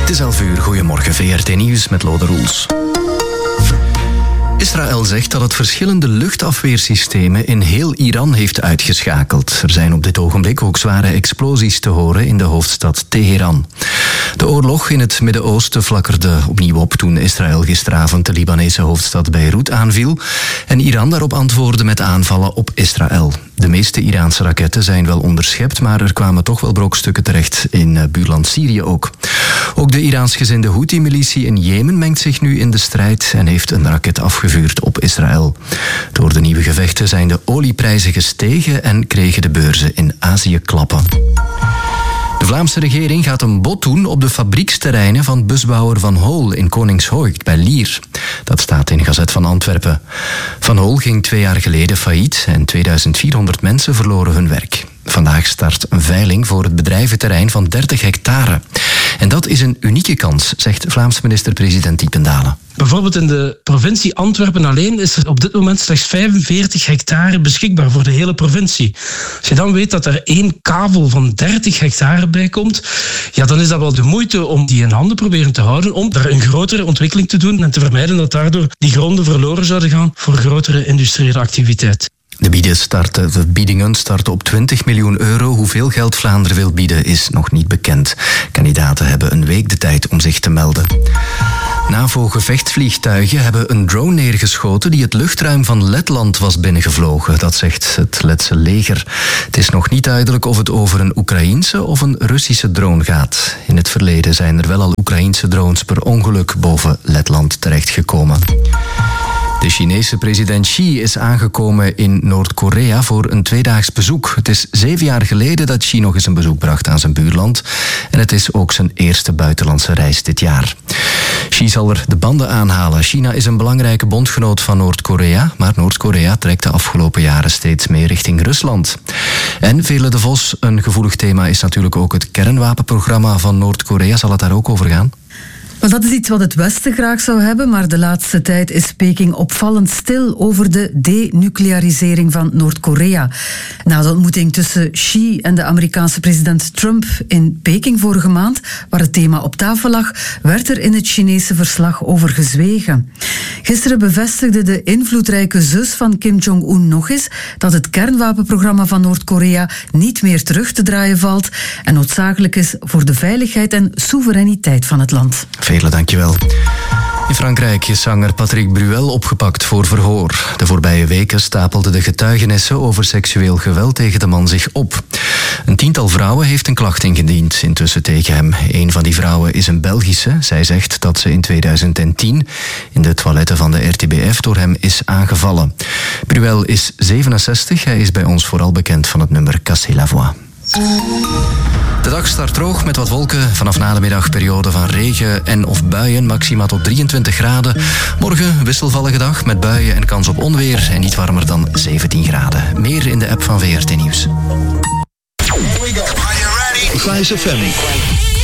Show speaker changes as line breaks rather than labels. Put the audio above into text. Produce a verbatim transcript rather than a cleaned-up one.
Het is elf uur, goedemorgen, V R T Nieuws met Lode Roels. Israël zegt dat het verschillende luchtafweersystemen in heel Iran heeft uitgeschakeld. Er zijn op dit ogenblik ook zware explosies te horen in de hoofdstad Teheran. De oorlog in het Midden-Oosten flakkerde opnieuw op toen Israël gisteravond de Libanese hoofdstad Beirut aanviel en Iran daarop antwoordde met aanvallen op Israël. De meeste Iraanse raketten zijn wel onderschept, maar er kwamen toch wel brokstukken terecht in buurland Syrië ook. Ook de Iraans-gezinde Houthi-militie in Jemen mengt zich nu in de strijd en heeft een raket afgevuurd op Israël. Door de nieuwe gevechten zijn de olieprijzen gestegen en kregen de beurzen in Azië klappen. De Vlaamse regering gaat een bod doen op de fabrieksterreinen van busbouwer Van Hool in Koningshoogt bij Lier. Dat staat in Gazet van Antwerpen. Van Hool ging twee jaar geleden failliet en tweeduizend vierhonderd mensen verloren hun werk. Vandaag start een veiling voor het bedrijventerrein van dertig hectare. En dat is een unieke kans, zegt Vlaams minister-president Diependalen.
Bijvoorbeeld in de provincie Antwerpen alleen is er op dit moment slechts vijfenveertig hectare beschikbaar voor de hele provincie. Als je dan weet dat er één kavel van dertig hectare bij komt, ja, dan is dat wel de moeite om die in handen proberen te houden, om daar een grotere ontwikkeling te doen en te vermijden dat daardoor die gronden verloren zouden gaan voor grotere industriële activiteit.
De, bieden starten, de biedingen starten op twintig miljoen euro. Hoeveel geld Vlaanderen wil bieden is nog niet bekend. Kandidaten hebben een week de tijd om zich te melden. NAVO-gevechtsvliegtuigen hebben een drone neergeschoten die het luchtruim van Letland was binnengevlogen. Dat zegt het Letse leger. Het is nog niet duidelijk of het over een Oekraïense of een Russische drone gaat. In het verleden zijn er wel al Oekraïense drones per ongeluk boven Letland terechtgekomen. De Chinese president Xi is aangekomen in Noord-Korea voor een tweedaags bezoek. Het is zeven jaar geleden dat Xi nog eens een bezoek bracht aan zijn buurland. En het is ook zijn eerste buitenlandse reis dit jaar. Xi zal er de banden aanhalen. China is een belangrijke bondgenoot van Noord-Korea, maar Noord-Korea trekt de afgelopen jaren steeds meer richting Rusland. En Veerle de Vos, een gevoelig thema is natuurlijk ook het kernwapenprogramma van Noord-Korea. Zal het daar ook over gaan?
Wel, dat is iets wat het Westen graag zou hebben, maar de laatste tijd is Peking opvallend stil over de denuclearisering van Noord-Korea. Na de ontmoeting tussen Xi en de Amerikaanse president Trump in Peking vorige maand, waar het thema op tafel lag, werd er in het Chinese verslag over gezwegen. Gisteren bevestigde de invloedrijke zus van Kim Jong-un nog eens dat het kernwapenprogramma van Noord-Korea niet meer terug te draaien valt en noodzakelijk is voor de veiligheid en soevereiniteit van het land.
Veerle, dankjewel. In Frankrijk is zanger Patrick Bruel opgepakt voor verhoor. De voorbije weken stapelden de getuigenissen over seksueel geweld tegen de man zich op. Een tiental vrouwen heeft een klacht ingediend intussen tegen hem. Een van die vrouwen is een Belgische. Zij zegt dat ze in tweeduizend tien in de toiletten van de R T B F door hem is aangevallen. Bruel is zevenenzestig. Hij is bij ons vooral bekend van het nummer Casser la Voix. De dag start droog met wat wolken. Vanaf na de middag periode van regen en of buien. Maxima tot drieëntwintig graden. Morgen wisselvallige dag met buien en kans op onweer. En niet warmer dan zeventien graden. Meer in de app van V R T Nieuws.
Flash F M.